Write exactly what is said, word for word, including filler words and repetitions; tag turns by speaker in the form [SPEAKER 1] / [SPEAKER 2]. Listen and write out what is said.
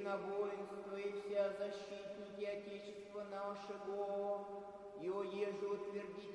[SPEAKER 1] на воинство и вся защитники Отечества нашего, и о еже утвердите